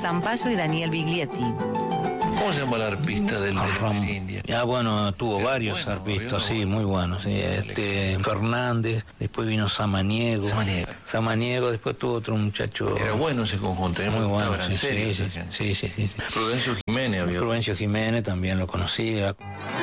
Zampayo y Daniel Biglietti. ¿Cómo se llama el arpista de la India? Bueno, tuvo varios arpistas, sí, muy buenos. Sí. Fernández, después vino Samaniego, después tuvo otro muchacho. Era bueno ese conjunto, muy bueno, sí. Prudencio Jiménez también lo conocía.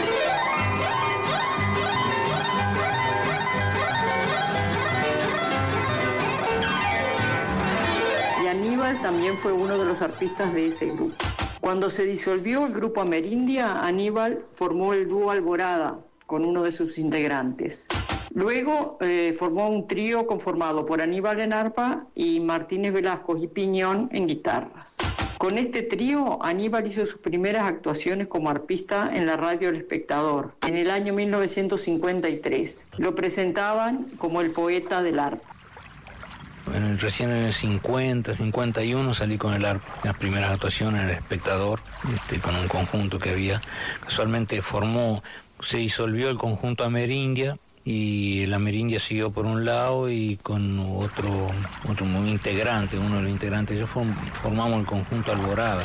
Y Aníbal también fue uno de los arpistas de ese grupo. Cuando se disolvió el grupo Amerindia, Aníbal formó el dúo Alborada con uno de sus integrantes. Luego formó un trío conformado por Aníbal en arpa y Martínez Velasco y Piñón en guitarras. Con este trío, Aníbal hizo sus primeras actuaciones como arpista en la radio El Espectador, en el año 1953. Lo presentaban como el poeta del arpa. Recién en el 50, 51 salí con el arpa, las primeras actuaciones en El Espectador, con un conjunto que había. Casualmente se disolvió el conjunto Amerindia y el Amerindia siguió por un lado y con otro integrante, uno de los integrantes, formamos el conjunto Alborada.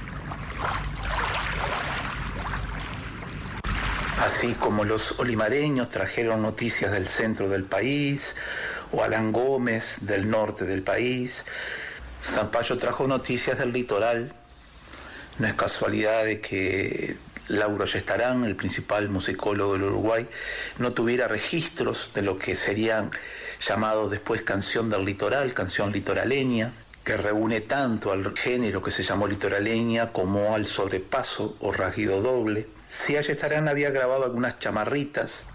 Así como los olimareños trajeron noticias del centro del país, o Alan Gómez del norte del país, Zampayo trajo noticias del litoral. No es casualidad de que Lauro Yestarán, el principal musicólogo del Uruguay, no tuviera registros de lo que serían llamados después canción del litoral, canción litoraleña, que reúne tanto al género que se llamó litoraleña como al sobrepaso o rasguido doble. Sí, Yestarán había grabado algunas chamarritas.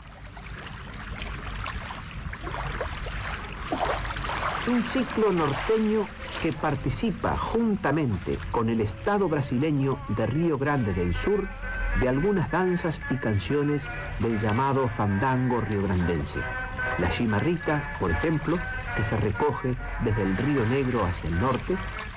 Un ciclo norteño que participa juntamente con el Estado brasileño de Río Grande del Sur de algunas danzas y canciones del llamado fandango riograndense. La chimarrita, por ejemplo, que se recoge desde el Río Negro hacia el norte.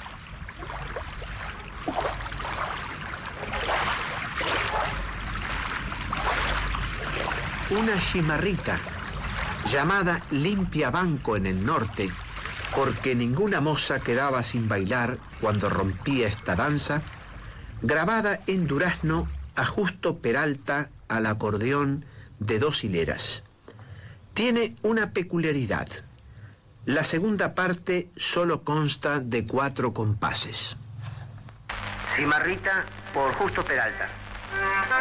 Una chimarrita llamada Limpia Banco en el norte, porque ninguna moza quedaba sin bailar cuando rompía esta danza, grabada en Durazno a Justo Peralta al acordeón de 2 hileras. Tiene una peculiaridad. La segunda parte solo consta de 4 compases. Cimarrita por Justo Peralta.